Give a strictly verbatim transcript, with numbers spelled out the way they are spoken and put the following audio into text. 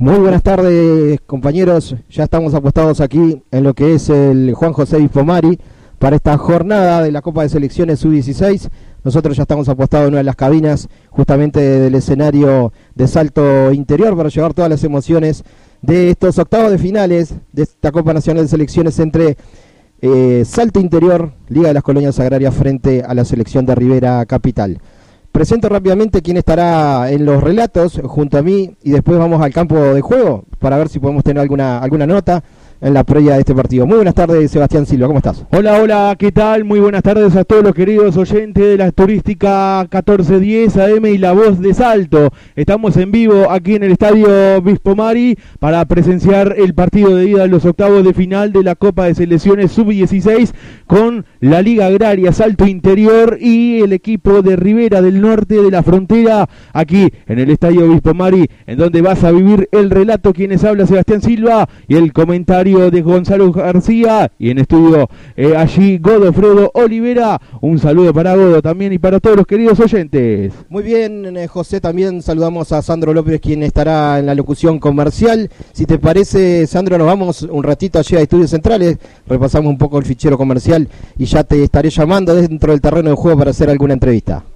Muy buenas tardes, compañeros. Ya estamos apostados aquí en lo que es el Juan José Bispomari para esta jornada de la Copa de Selecciones sub dieciséis. Nosotros ya estamos apostados en una de las cabinas justamente del escenario de salto interior para llevar todas las emociones de estos octavos de finales de esta Copa Nacional de Selecciones entre eh, Salto Interior, Liga de las Colonias Agrarias frente a la selección de Rivera Capital. Presento rápidamente quién estará en los relatos junto a mí y después vamos al campo de juego para ver si podemos tener alguna, alguna nota en la previa de este partido. Muy buenas tardes, Sebastián Silva, ¿cómo estás? Hola, hola, ¿qué tal? Muy buenas tardes a todos los queridos oyentes de la Turística catorce diez A M y La Voz de Salto. Estamos en vivo aquí en el Estadio Bispomari para presenciar el partido de ida de los octavos de final de la Copa de Selecciones sub dieciséis con la Liga Agraria Salto Interior y el equipo de Rivera del Norte de la Frontera aquí en el Estadio Bispomari, en donde vas a vivir el relato. Quienes habla Sebastián Silva y el comentario de Gonzalo García, y en estudio eh, allí Godofredo Olivera. Un saludo para Godo también y para todos los queridos oyentes. Muy bien, eh, José, también saludamos a Sandro López, quien estará en la locución comercial. Si te parece, Sandro, nos vamos un ratito allí a Estudios Centrales, repasamos un poco el fichero comercial y ya te estaré llamando dentro del terreno de juego para hacer alguna entrevista.